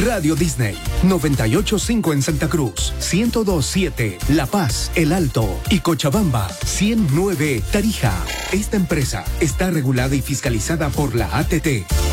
Radio Disney, 98.5 en Santa Cruz, 102.7 La Paz, El Alto y Cochabamba, 109 Tarija. Esta empresa está regulada y fiscalizada por la ATT.